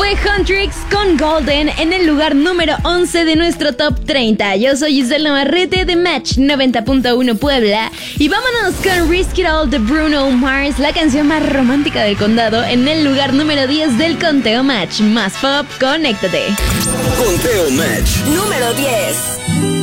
fue Huntrix con Golden en el lugar número 11 de nuestro top 30. Yo soy Giselle Navarrete de Match 90.1 Puebla y vámonos con Risk It All de Bruno Mars, la canción más romántica del condado, en el lugar número 10 del conteo Match. Más pop, conéctate. Conteo Match número 10.